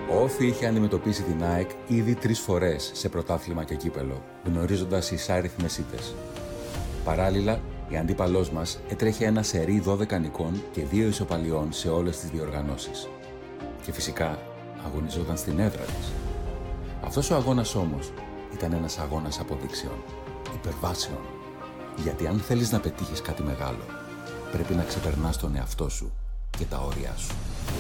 Ο Όφη είχε αντιμετωπίσει την ΑΕΚ ήδη 3 φορές σε πρωτάθλημα και κύπελο, γνωρίζοντας εισάριθμες ήττες. Παράλληλα, η αντίπαλός μας έτρεχε ένα σερί 12 νικών και 2 ισοπαλιών σε όλες τις διοργανώσεις. Και φυσικά αγωνιζόταν στην έδρα της. Αυτός ο αγώνας όμως ήταν ένας αγώνας αποδείξεων, υπερβάσεων. Γιατί αν θέλεις να πετύχεις κάτι μεγάλο, πρέπει να ξεπερνάς τον εαυτό σου και τα όρια σου.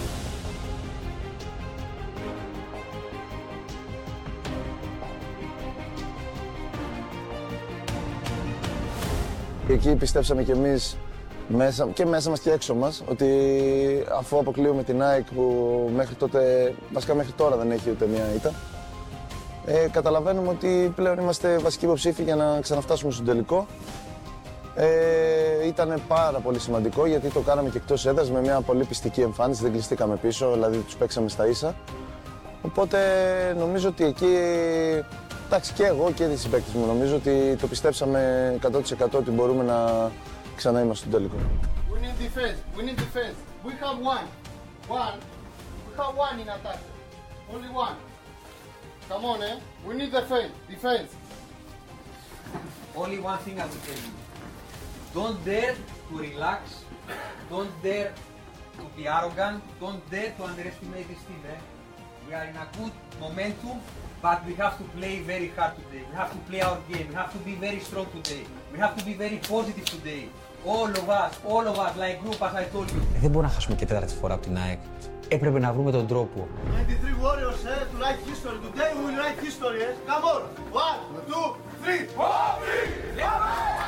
Εκεί πιστέψαμε κι εμείς μέσα μας και έξω μας ότι αφού αποκλείουμε την ΑΕΚ που μέχρι τότε, βασικά μέχρι τώρα δεν έχει ούτε μία ήττα, καταλαβαίνουμε ότι πλέον είμαστε βασικοί υποψήφοι για να ξαναφτάσουμε στον τελικό. Ήταν πάρα πολύ σημαντικό γιατί το κάναμε και εκτός έδρας με μια πολύ πιστική εμφάνιση, δεν κλειστήκαμε πίσω, δηλαδή τους παίξαμε στα ίσα. Οπότε νομίζω ότι εκεί, εντάξει, και εγώ και οι συμπαίκτες μου νομίζω ότι το πιστέψαμε 100% ότι μπορούμε να ξανά είμαστε στον τελικό. We need defense, we need defense. We have one. We have one in attack. Only one. Come on, we need defense. Only one thing I will tell you. Don't dare to relax. Don't dare to be arrogant. Don't dare to underestimate this team. We are in a good momentum, but we have to play very hard today. We have to play our game. We have to be very strong today. We have to be very positive today. All of us, like group, as I told you. Δεν μπορούμε να χάσουμε και τέταρτη φορά από την ΑΕΚ. Έπρεπε να βρούμε τον τρόπο. 93 Warriors, to write history. Today we will write history, Come on. 1, 2, 3.